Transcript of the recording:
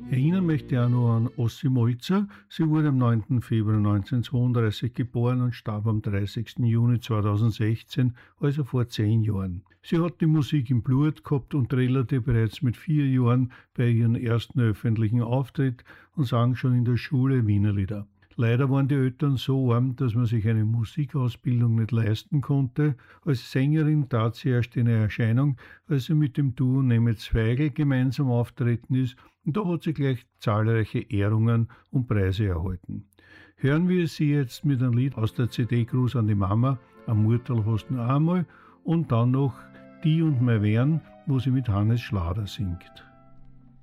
Erinnern möchte ich auch noch an Ossi Molzer. Sie wurde am 9. Februar 1932 geboren und starb am 30. Juni 2016, also vor 10 Jahren. Sie hat die Musik im Blut gehabt und trällerte bereits mit 4 Jahren bei ihrem ersten öffentlichen Auftritt und sang schon in der Schule Wienerlieder. Leider waren die Eltern so arm, dass man sich eine Musikausbildung nicht leisten konnte. Als Sängerin tat sie erst in Erscheinung, als sie mit dem Duo Nemetz Weigel gemeinsam auftreten ist, und da hat sie gleich zahlreiche Ehrungen und Preise erhalten. Hören wir sie jetzt mit einem Lied aus der CD Gruß an die Mama, am Murtal hast noch einmal, und dann noch Die und mein Wern, wo sie mit Hannes Schlader singt.